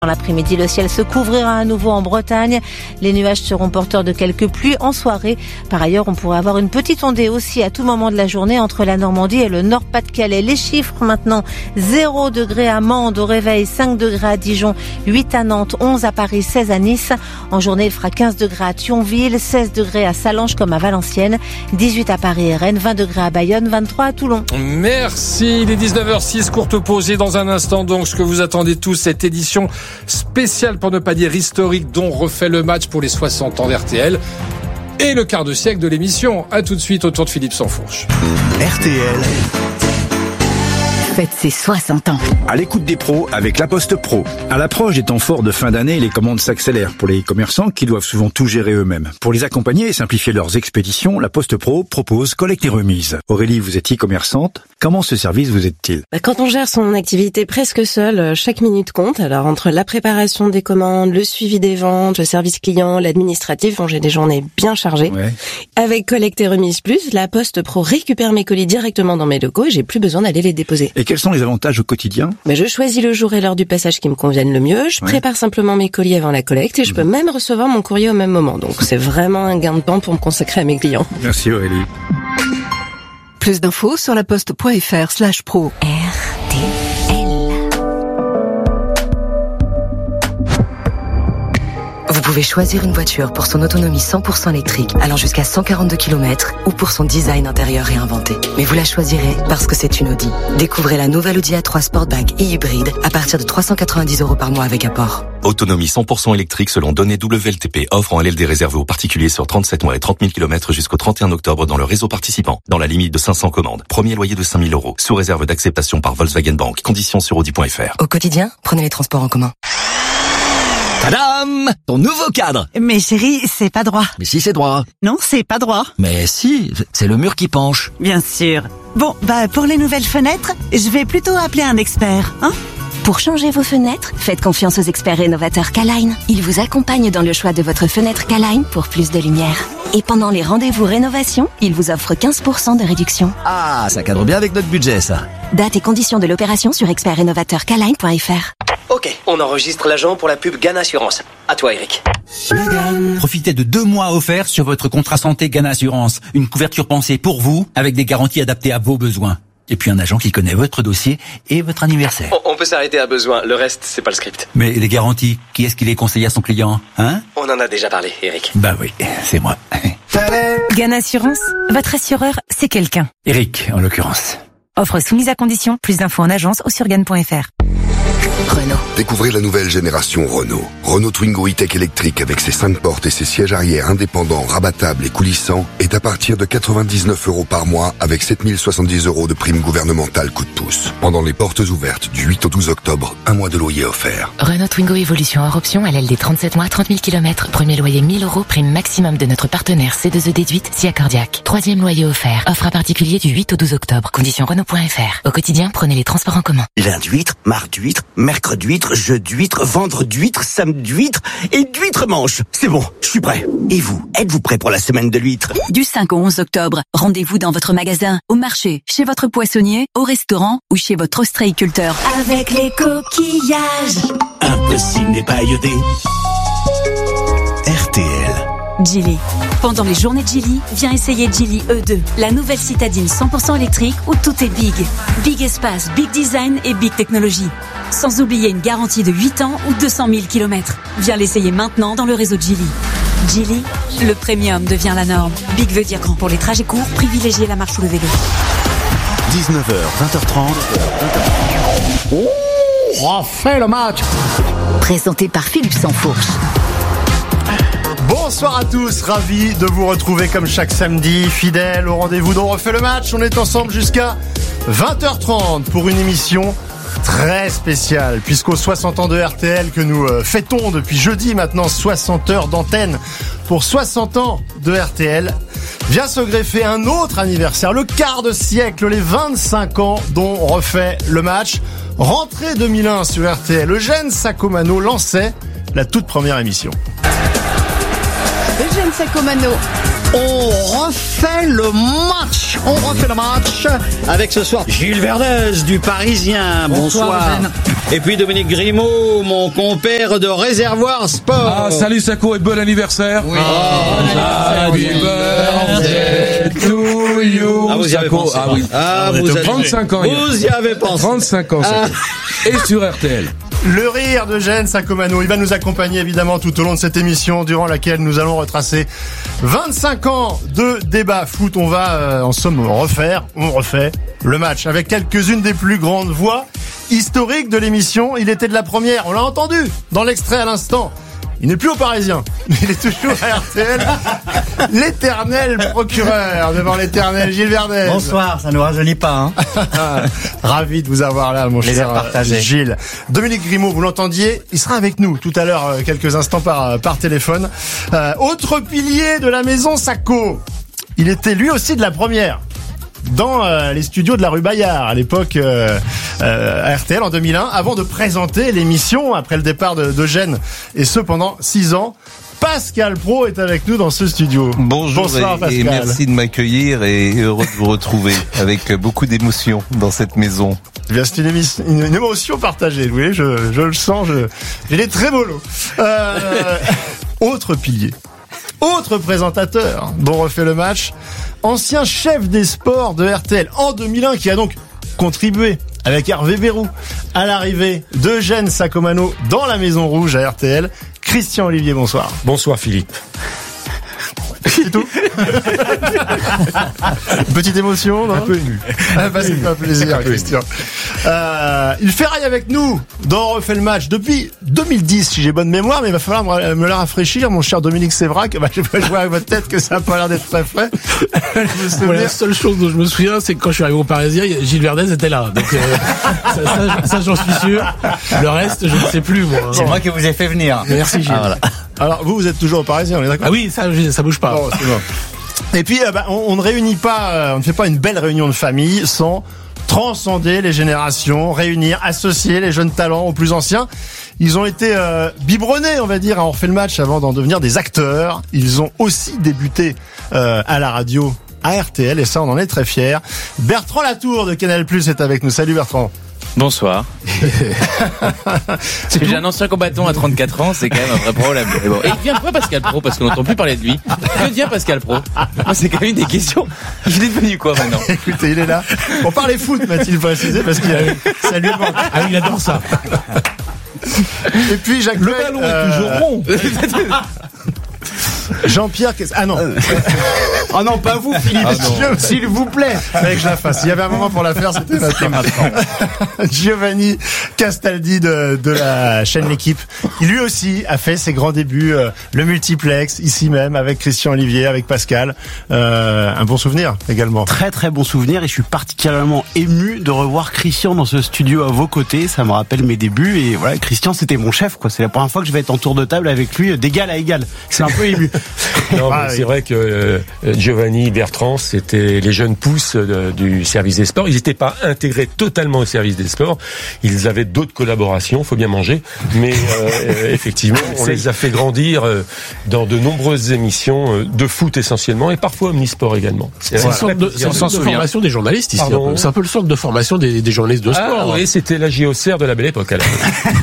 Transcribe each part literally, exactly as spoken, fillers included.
Dans l'après-midi, le ciel se couvrira à nouveau en Bretagne. Les nuages seront porteurs de quelques pluies en soirée. Par ailleurs, on pourrait avoir une petite ondée aussi à tout moment de la journée entre la Normandie et le Nord-Pas-de-Calais. Les chiffres maintenant, zéro degré à Mende au réveil, cinq degrés à Dijon, huit à Nantes, onze à Paris, seize à Nice. En journée, il fera quinze degrés à Thionville, seize degrés à Sallanches comme à Valenciennes, dix-huit à Paris et Rennes, vingt degrés à Bayonne, vingt-trois à Toulon. Merci. Il est dix-neuf heures six, courte pause et dans un instant donc ce que vous attendez tous, cette édition spécial pour ne pas dire historique dont refait le match pour les soixante ans d'R T L et le quart de siècle de l'émission. A tout de suite autour de Philippe Sansfourche. R T L fête ses soixante ans. À l'écoute des pros avec La Poste Pro. À l'approche des temps forts de fin d'année, les commandes s'accélèrent pour les commerçants qui doivent souvent tout gérer eux-mêmes. Pour les accompagner et simplifier leurs expéditions, La Poste Pro propose collecte et remise. Aurélie, vous êtes e-commerçante. Comment ce service vous aide-t-il ? Quand on gère son activité presque seul, chaque minute compte. Alors entre la préparation des commandes, le suivi des ventes, le service client, l'administratif, bon, j'ai des journées bien chargées. Ouais. Avec collecte et remise plus, La Poste Pro récupère mes colis directement dans mes locaux et j'ai plus besoin d'aller les déposer. Et quels sont les avantages au quotidien ? Mais je choisis le jour et l'heure du passage qui me conviennent le mieux. Je Ouais. prépare simplement mes colis avant la collecte et je peux même recevoir mon courrier au même moment. Donc c'est vraiment un gain de temps pour me consacrer à mes clients. Merci Aurélie. Plus d'infos sur laposte.fr slash pro. R T L. Vous pouvez choisir une voiture pour son autonomie cent pour cent électrique allant jusqu'à cent quarante-deux kilomètres ou pour son design intérieur réinventé. Mais vous la choisirez parce que c'est une Audi. Découvrez la nouvelle Audi A trois Sportback et hybride à partir de trois cent quatre-vingt-dix euros par mois avec apport. Autonomie cent pour cent électrique selon données W L T P. Offre en L L D réservée aux particuliers sur trente-sept mois et trente mille kilomètres jusqu'au trente et un octobre dans le réseau participant. Dans la limite de cinq cents commandes. Premier loyer de cinq mille euros. Sous réserve d'acceptation par Volkswagen Bank. Conditions sur audi point f r. Au quotidien, prenez les transports en commun. Tadam! Ton nouveau cadre! Mais chérie, c'est pas droit. Mais si, c'est droit. Non, c'est pas droit. Mais si, c'est le mur qui penche. Bien sûr. Bon, bah pour les nouvelles fenêtres, je vais plutôt appeler un expert, hein? Pour changer vos fenêtres, faites confiance aux experts rénovateurs K-Line. Ils vous accompagnent dans le choix de votre fenêtre K-Line pour plus de lumière. Et pendant les rendez-vous rénovation, ils vous offrent quinze pour cent de réduction. Ah, ça cadre bien avec notre budget, ça. Date et conditions de l'opération sur expert rénovateur K line point f r. Ok, on enregistre l'agent pour la pub Gann Assurance. À toi, Eric. Profitez de deux mois offerts sur votre contrat santé Gann Assurance. Une couverture pensée pour vous, avec des garanties adaptées à vos besoins. Et puis un agent qui connaît votre dossier et votre anniversaire. On, on peut s'arrêter à besoin, le reste, c'est pas le script. Mais les garanties, qui est-ce qui les conseille à son client, hein? On en a déjà parlé, Eric. Bah oui, c'est moi. Gann Assurance, votre assureur, c'est quelqu'un. Eric, en l'occurrence. Offre soumise à condition, plus d'infos en agence ou sur gann point f r. Renault. Découvrez la nouvelle génération Renault. Renault Twingo E-Tech électrique avec ses cinq portes et ses sièges arrière indépendants, rabattables et coulissants est à partir de quatre-vingt-dix-neuf euros par mois avec sept mille soixante-dix euros de prime gouvernementale coup de pouce. Pendant les portes ouvertes du huit au douze octobre, un mois de loyer offert. Renault Twingo Evolution hors option à L L D trente-sept mois, trente mille kilomètres. Premier loyer mille euros, prime maximum de notre partenaire C deux E déduite, S I A Cardiaque. Troisième loyer offert. Offre à particulier du huit au douze octobre. Conditions Renault point f r. Au quotidien, prenez les transports en commun. Lundi huître, mardi huître, mercredi huître, jeudi huître, vendredi huître, samedi huître et d'huître manche. C'est bon, je suis prêt. Et vous, êtes-vous prêt pour la semaine de l'huître ? Du cinq au onze octobre, rendez-vous dans votre magasin, au marché, chez votre poissonnier, au restaurant ou chez votre ostréiculteur. Avec les coquillages. Impossible n'est pas iodé. R T L. Geely. Pendant les journées de Geely, viens essayer Geely E deux, la nouvelle citadine cent pour cent électrique où tout est big. Big espace, big design et big technologie. Sans oublier une garantie de huit ans ou deux cent mille kilomètres. Viens l'essayer maintenant dans le réseau Geely. Geely, le premium devient la norme. Big veut dire grand. Pour les trajets courts, privilégiez la marche ou le vélo. dix-neuf heures, vingt heures trente. Oh, refait le match. Présenté par Philippe Sansfourche. Bonsoir à tous, ravi de vous retrouver comme chaque samedi, fidèle au rendez-vous dont on refait le match. On est ensemble jusqu'à vingt heures trente pour une émission très spéciale, puisqu'aux soixante ans de R T L que nous fêtons depuis jeudi maintenant, soixante heures d'antenne pour soixante ans de R T L, vient se greffer un autre anniversaire, le quart de siècle, les vingt-cinq ans dont on refait le match. Rentrée deux mille un sur R T L, Eugène Sacomano lançait la toute première émission. Eugène Sacomano, On refait le match. On refait le match avec ce soir Gilles Verdez du Parisien. Bonsoir. Bonsoir. Et puis Dominique Grimaud, mon compère de Réservoir Sport. Ah, salut Sako et bon anniversaire. Oui. Oh, happy birthday to you. Ah, vous y avez Sako. pensé. Ah oui. Ah, vous vous avez trente-cinq ans. Vous y avez pensé. trente-cinq ans, Sako. Ah. Et sur R T L. Le rire de Gene Sacomano, il va nous accompagner évidemment tout au long de cette émission durant laquelle nous allons retracer vingt-cinq ans de débat foot. On va euh, en somme refaire, on refait le match avec quelques-unes des plus grandes voix historiques de l'émission. Il était de la première, on l'a entendu dans l'extrait à l'instant. Il n'est plus au Parisien, mais il est toujours à R T L, l'éternel procureur devant l'éternel Gilles Verdez. Bonsoir, ça nous rajeunit pas, hein. Ravi de vous avoir là, mon cher partagé. Gilles. Dominique Grimaud, vous l'entendiez, il sera avec nous tout à l'heure, quelques instants par, par téléphone. Euh, autre pilier de la maison Sako, il était lui aussi de la première. Dans euh, les studios de la rue Bayard à l'époque euh, euh, à R T L en deux mille un, avant de présenter l'émission après le départ de, de Gene, et ce pendant six ans. Pascal Praud est avec nous dans ce studio. Bonjour. Bonsoir, et, Pascal. et merci de m'accueillir et heureux de vous retrouver avec beaucoup d'émotion dans cette maison. Eh bien, c'est une, émi- une, une émotion partagée, vous voyez, je, je le sens, je, j'ai les trémolos. Euh, autre pilier. Autre présentateur dont refait le match, ancien chef des sports de R T L en deux mille un, qui a donc contribué avec Hervé Bérou à l'arrivée d'Eugène Sacomano dans la Maison Rouge à R T L. Christian Olivier, bonsoir. Bonsoir Philippe. C'est tout. Petite émotion, non? Un peu ému. Ah bah, c'est pas plaisir, Christian. Euh, il ferraille avec nous dans On refait le match depuis deux mille dix, si j'ai bonne mémoire, mais il va falloir me, me la rafraîchir, mon cher Dominique Sévrac. Bah, je vois avec votre tête que ça a pas l'air d'être très frais. Bon, la seule chose dont je me souviens, c'est que quand je suis arrivé au Parisien, Gilles Verdez était là. Donc, euh, ça, ça, ça, j'en suis sûr. Le reste, je ne sais plus, moi. C'est moi qui vous ai fait venir. Merci, Gilles. Ah, voilà. Alors, vous, vous êtes toujours au Parisien, on est d'accord? Ah oui, ça, ça bouge pas. Bon, c'est bon. Et puis, euh, bah, on, on ne réunit pas, euh, on ne fait pas une belle réunion de famille sans transcender les générations, réunir, associer les jeunes talents aux plus anciens. Ils ont été euh, biberonnés, on va dire, à On refait le match avant d'en devenir des acteurs. Ils ont aussi débuté euh, à la radio à R T L, et ça, on en est très fiers. Bertrand Latour de Canal Plus est avec nous. Salut Bertrand. Bonsoir. C'est j'ai un ancien combattant à trente-quatre ans, c'est quand même un vrai problème. Et bon. Et il vient quoi Pascal Praud, parce qu'on n'entend plus parler de lui. Que devient Pascal Praud? Moi, c'est quand même des questions. Il est devenu quoi maintenant? Écoutez, il est là. On parlait foot, m'a-t-il précisé, parce qu'il a, ça lui manque. Ah oui, il adore ça. Et puis Jacques Le Fay, ballon euh... est toujours rond. Jean-Pierre, ah non. Oh non, pas vous, Philippe. Ah non. S'il vous plaît. Fallait que je la fasse. Il y avait un moment pour la faire, c'était maintenant. Giovanni Castaldi de, de la chaîne L'Équipe. Il lui aussi a fait ses grands débuts, euh, le multiplex, ici même, avec Christian Olivier, avec Pascal. Euh, un bon souvenir également. Très très bon souvenir, et je suis particulièrement ému de revoir Christian dans ce studio à vos côtés. Ça me rappelle mes débuts, et voilà, Christian c'était mon chef, quoi. C'est la première fois que je vais être en tour de table avec lui d'égal à égal. C'est un peu ému. Non, ah, mais oui. C'est vrai que euh, Giovanni, Bertrand, c'était les jeunes pousses de, du service des sports. Ils n'étaient pas intégrés totalement au service des sports. Ils avaient d'autres collaborations, faut bien manger. Mais euh, effectivement, on les a fait grandir euh, dans de nombreuses émissions euh, de foot essentiellement, et parfois omnisport également. C'est, c'est, voilà. de, c'est le centre de formation des journalistes ici. Un c'est un peu le centre de formation des, des journalistes de sport. Ah oui, c'était la J O C R de la belle époque. Alors.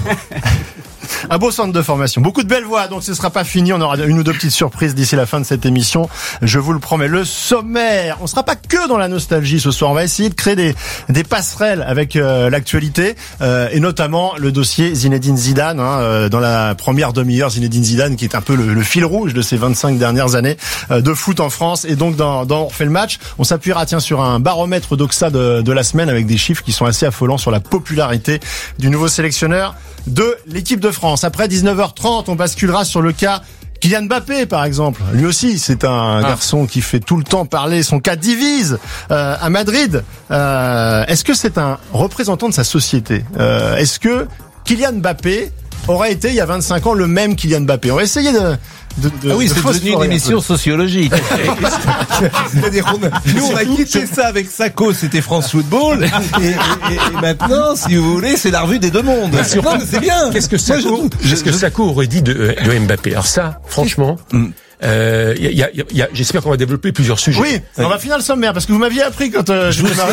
Un beau centre de formation, beaucoup de belles voix, donc ce ne sera pas fini, on aura une ou deux petites surprises d'ici la fin de cette émission, je vous le promets. Le sommaire, on ne sera pas que dans la nostalgie ce soir, on va essayer de créer des, des passerelles avec euh, l'actualité, euh, et notamment le dossier Zinedine Zidane, hein, euh, dans la première demi-heure, Zinedine Zidane qui est un peu le, le fil rouge de ces vingt-cinq dernières années euh, de foot en France, et donc dans, dans On refait le match, on s'appuiera tiens sur un baromètre d'Oxa de, de la semaine avec des chiffres qui sont assez affolants sur la popularité du nouveau sélectionneur de l'équipe de France. Après dix-neuf heures trente, on basculera sur le cas Kylian Mbappé, par exemple. Lui aussi, c'est un ah. garçon qui fait tout le temps parler. Son cas divise euh, à Madrid. Euh, est-ce que c'est un représentant de sa société? euh, Est-ce que Kylian Mbappé aurait été, il y a vingt-cinq ans, le même Kylian Mbappé? On va essayer de... De, de, ah oui, de c'est devenu une émission sociologique. C'est-à-dire, on a, nous, on a quitté ça avec Sako, c'était France Football. Et, et, et maintenant, si vous voulez, c'est la revue des deux mondes. Non, mais c'est bien. Qu'est-ce que Sako, Moi, je, qu'est-ce que Sako aurait dit de, de Mbappé? Alors ça, franchement, mm. Euh, y a, y a, y a, j'espère qu'on va développer plusieurs sujets. Oui, on va finir le sommaire parce que vous m'aviez appris quand euh, je vous démarrais.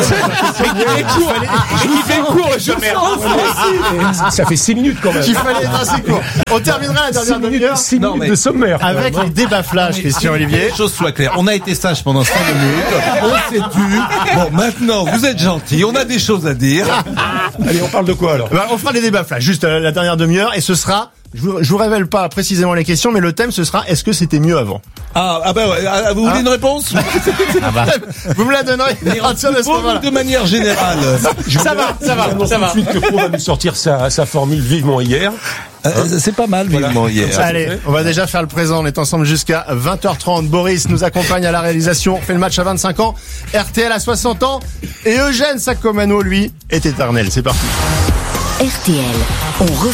Il fait court le sommaire. Ça fait six minutes quand même. Qu'il fallait être assez court. On terminera la dernière demi-heure. six minutes mais- de sommaire. Avec les débats flash, Christian Olivier. Que les choses soient claires. On a été sage pendant cinq minutes. On s'est tu. Bon, maintenant, vous êtes gentils. On a des choses à dire. Allez, on parle de quoi alors? Bah, on fera les débats flash, juste euh, la dernière demi-heure, et ce sera, je vous, je vous révèle pas précisément les questions, mais le thème ce sera, est-ce que c'était mieux avant? Ah, ah bah ouais. Ah, vous voulez Ah. une réponse? Vous me la donnerez à partir de ce moment-là. De manière générale. Ça va, ça va, ça va. Tout de suite que Pro va nous sortir sa, sa formule vivement hier. Euh, c'est pas mal, vivement, hier. Allez, on va déjà faire le présent. On est ensemble jusqu'à vingt heures trente. Boris nous accompagne à la réalisation. Fait le match à vingt-cinq ans. R T L à soixante ans. Et Eugène Sacomano, lui, est éternel. C'est parti. R T L, on refait